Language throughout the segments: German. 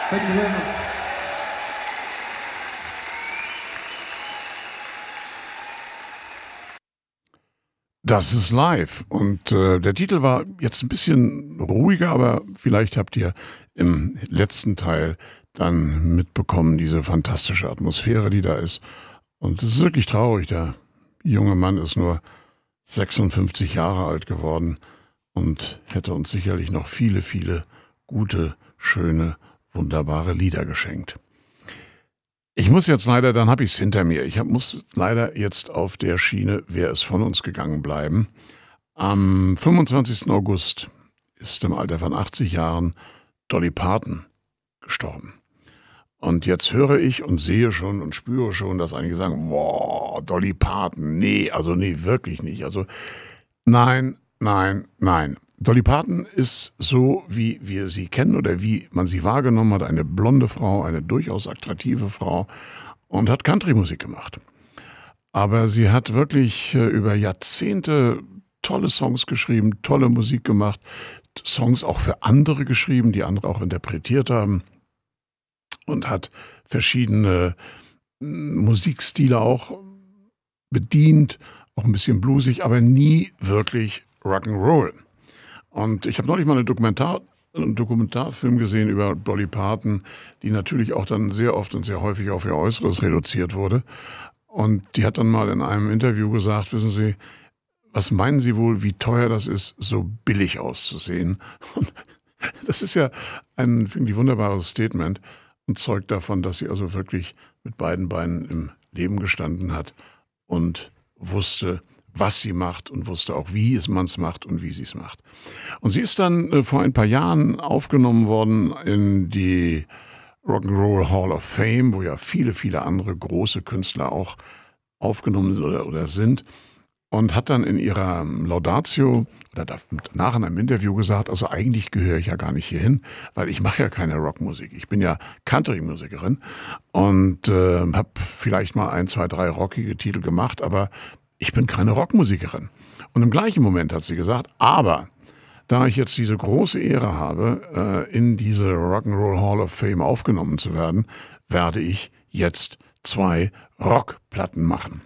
Thank you very much. Das ist live und der Titel war jetzt ein bisschen ruhiger, aber vielleicht habt ihr im letzten Teil dann mitbekommen, diese fantastische Atmosphäre, die da ist. Und es ist wirklich traurig, der junge Mann ist nur 56 Jahre alt geworden und hätte uns sicherlich noch viele, viele gute, schöne, wunderbare Lieder geschenkt. Ich muss jetzt leider, dann habe ich es hinter mir, muss leider jetzt auf der Schiene Wer ist von uns gegangen bleiben. Am 25. August ist im Alter von 80 Jahren Dolly Parton gestorben. Und jetzt höre ich und sehe schon und spüre schon, dass einige sagen, wow, Dolly Parton, nee, wirklich nicht. Also nein. Dolly Parton ist so, wie wir sie kennen oder wie man sie wahrgenommen hat, eine blonde Frau, eine durchaus attraktive Frau und hat Country-Musik gemacht. Aber sie hat wirklich über Jahrzehnte tolle Songs geschrieben, tolle Musik gemacht, Songs auch für andere geschrieben, die andere auch interpretiert haben und hat verschiedene Musikstile auch bedient, auch ein bisschen bluesig, aber nie wirklich Rock'n'Roll. Und ich habe neulich mal einen Dokumentarfilm gesehen über Dolly Parton, die natürlich auch dann sehr oft und sehr häufig auf ihr Äußeres reduziert wurde. Und die hat dann mal in einem Interview gesagt, wissen Sie, was meinen Sie wohl, wie teuer das ist, so billig auszusehen? Und das ist ja finde ich, wunderbares Statement und zeugt davon, dass sie also wirklich mit beiden Beinen im Leben gestanden hat und wusste, was sie macht und wusste auch, wie man es macht und wie sie es macht. Und sie ist dann vor ein paar Jahren aufgenommen worden in die Rock'n'Roll Hall of Fame, wo ja viele, viele andere große Künstler auch aufgenommen sind oder sind. Und hat dann in ihrer Laudatio oder danach in einem Interview gesagt, also eigentlich gehöre ich ja gar nicht hierhin, weil ich mache ja keine Rockmusik. Ich bin ja Country-Musikerin und habe vielleicht mal 1, 2, 3 rockige Titel gemacht, aber ich bin keine Rockmusikerin. Und im gleichen Moment hat sie gesagt, aber da ich jetzt diese große Ehre habe, in diese Rock'n'Roll Hall of Fame aufgenommen zu werden, werde ich jetzt 2 Rockplatten machen.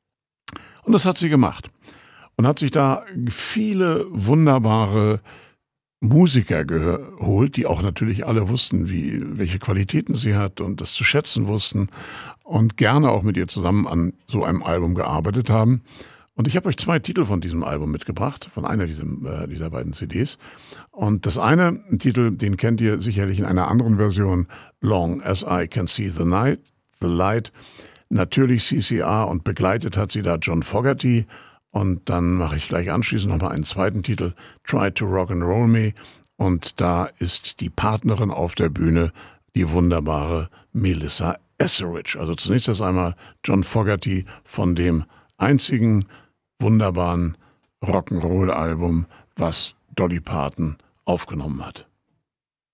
Und das hat sie gemacht. Und hat sich da viele wunderbare Musiker geholt, die auch natürlich alle wussten, welche Qualitäten sie hat und das zu schätzen wussten und gerne auch mit ihr zusammen an so einem Album gearbeitet haben. Und ich habe euch 2 Titel von diesem Album mitgebracht, von einer dieser beiden CDs. Und das eine Titel, den kennt ihr sicherlich in einer anderen Version, Long as I Can See the Light. Natürlich CCR und begleitet hat sie da John Fogerty. Und dann mache ich gleich anschließend nochmal einen zweiten Titel, Try to Rock'n'Roll Me. Und da ist die Partnerin auf der Bühne, die wunderbare Melissa Etheridge. Also zunächst erst einmal John Fogerty von dem einzigen wunderbaren Rock'n'Roll-Album, was Dolly Parton aufgenommen hat.